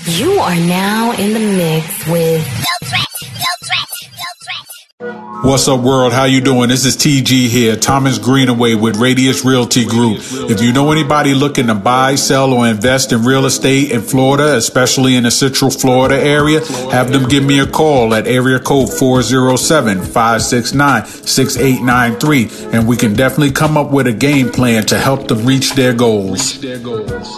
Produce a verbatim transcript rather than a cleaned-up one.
You are now in the mix with Bill Threat, Bill Threat, Bill Threat. What's up, world? How you doing? This is T G here, Thomas Greenaway with Radius Realty Group. If you know anybody looking to buy, sell, or invest in real estate in Florida, especially in the Central Florida area, have them give me a call at area code four oh seven, five six nine, six eight nine three, and we can definitely come up with a game plan to help them reach their goals.